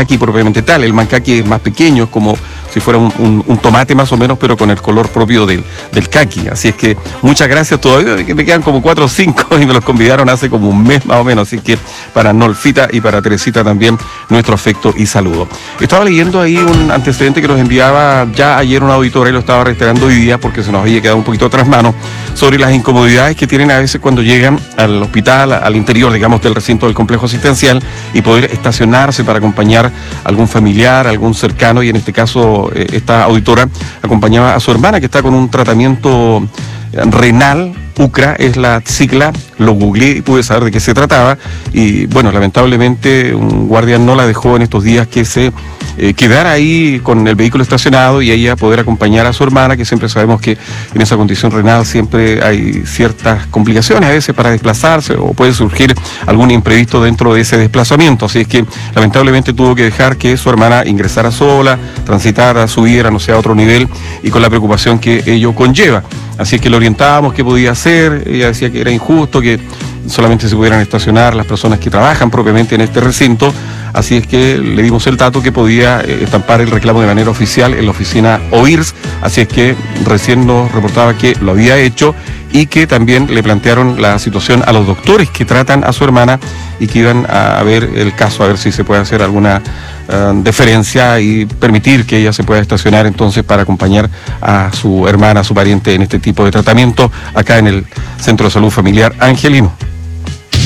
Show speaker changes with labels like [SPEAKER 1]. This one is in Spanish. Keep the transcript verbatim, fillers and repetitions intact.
[SPEAKER 1] mancaki propiamente tal. El mancaki es más pequeño, es como si fuera un, un, un tomate más o menos, pero con el color propio del, del caqui. Así es que muchas gracias todavía, me quedan como cuatro o cinco y me los convidaron hace como un mes más o menos, así que para Nolfita y para Teresita también nuestro afecto y saludo. Estaba leyendo ahí un antecedente que nos enviaba ya ayer una auditora y lo estaba reiterando hoy día porque se nos había quedado un poquito tras manos sobre las incomodidades que tienen a veces cuando llegan al hospital, al interior, digamos, del recinto del complejo asistencial y poder estacionarse para acompañar a algún familiar, algún cercano, y en este caso esta auditora acompañaba a su hermana que está con un tratamiento renal. U C R A es la sigla, lo googleé y pude saber de qué se trataba y bueno, lamentablemente un guardia no la dejó en estos días que se eh, quedara ahí con el vehículo estacionado y ella poder acompañar a su hermana, que siempre sabemos que en esa condición renal siempre hay ciertas complicaciones a veces para desplazarse o puede surgir algún imprevisto dentro de ese desplazamiento, así es que lamentablemente tuvo que dejar que su hermana ingresara sola, transitara, subiera, no sé, a otro nivel y con la preocupación que ello conlleva. Así es que le orientábamos qué podía hacer, ella decía que era injusto que solamente se pudieran estacionar las personas que trabajan propiamente en este recinto, así es que le dimos el dato que podía estampar el reclamo de manera oficial en la oficina O I R S, así es que recién nos reportaba que lo había hecho y que también le plantearon la situación a los doctores que tratan a su hermana y que iban a ver el caso, a ver si se puede hacer alguna uh, deferencia y permitir que ella se pueda estacionar entonces para acompañar a su hermana, a su pariente en este tipo de tratamiento acá en el Centro de Salud Familiar Angelino.